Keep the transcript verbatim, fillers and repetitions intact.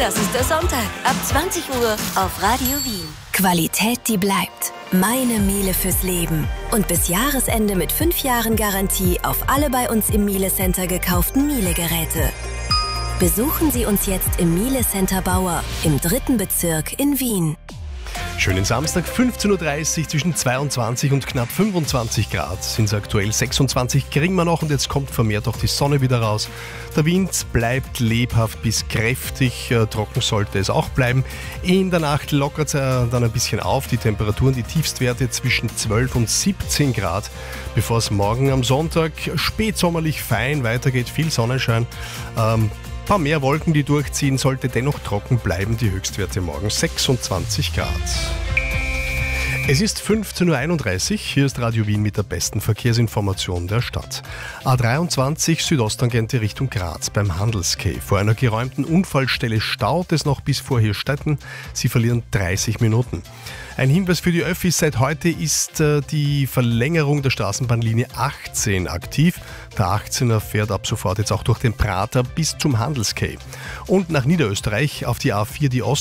Das ist der Sonntag ab zwanzig Uhr auf Radio Wien. Qualität, die bleibt. Meine Miele fürs Leben. Und bis Jahresende mit fünf Jahren Garantie auf alle bei uns im Miele Center gekauften Miele-Geräte. Besuchen Sie uns jetzt im Miele Center Bauer im dritten Bezirk in Wien. Schönen Samstag, fünfzehn Uhr dreißig, zwischen zweiundzwanzig und knapp fünfundzwanzig Grad sind es aktuell. sechsundzwanzig kriegen wir noch und jetzt kommt vermehrt auch die Sonne wieder raus. Der Wind bleibt lebhaft bis kräftig, äh, trocken sollte es auch bleiben. In der Nacht lockert es äh, dann ein bisschen auf, die Temperaturen, die Tiefstwerte zwischen zwölf und siebzehn Grad, bevor es morgen am Sonntag spätsommerlich fein weitergeht, viel Sonnenschein. Ähm, Ein paar mehr Wolken, die durchziehen, sollte dennoch trocken bleiben. Die Höchstwerte morgen sechsundzwanzig Grad. Es ist fünfzehn Uhr einunddreißig, hier ist Radio Wien mit der besten Verkehrsinformation der Stadt. A dreiundzwanzig Südosttangente Richtung Graz beim Handelsquai. Vor einer geräumten Unfallstelle staut es noch bis vor Hirstetten. Sie verlieren dreißig Minuten. Ein Hinweis für die Öffis: Seit heute ist äh, die Verlängerung der Straßenbahnlinie achtzehn aktiv. Der achtzehner fährt ab sofort jetzt auch durch den Prater bis zum Handelsquai. Und nach Niederösterreich auf die A vier die Ost